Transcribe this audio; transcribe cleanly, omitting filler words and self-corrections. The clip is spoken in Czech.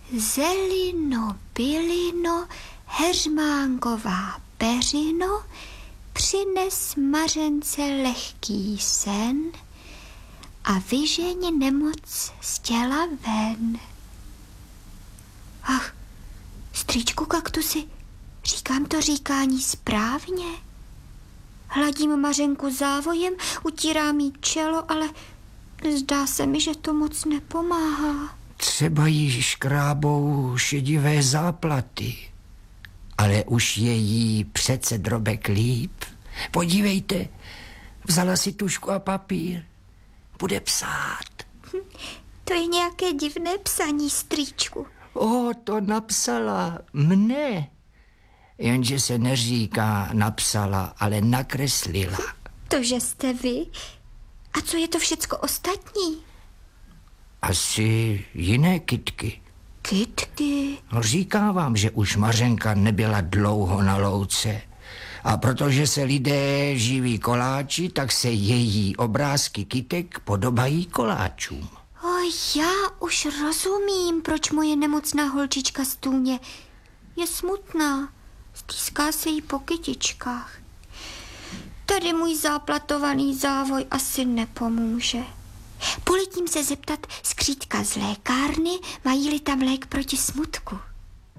Zelino, bylino, heřmánková peřino, přines Mařence lehký sen a vyžeň nemoc z těla ven. Ach, strýčku kaktusy, říkám to říkání správně. Hladím Mařenku závojem, utírám jí čelo, ale zdá se mi, že to moc nepomáhá. Třeba jí škrábou šedivé záplaty, ale už je jí přece drobek líp. Podívejte, vzala si tužku a papír. Bude psát. To je nějaké divné psaní, strýčku. To napsala mne. Jenže se neříká napsala, ale nakreslila. To, že jste vy? A co je to všecko ostatní? Asi jiné kytky. Kytky? No, říkám vám, že už Mařenka nebyla dlouho na louce. A protože se lidé živí koláči, tak se její obrázky kytek podobají koláčům. Já už rozumím, proč moje nemocná holčička stůně. Je smutná, stýská se jí po kytičkách. Tady můj záplatovaný závoj asi nepomůže. Poletím se zeptat skřítka z lékárny, mají-li tam lék proti smutku.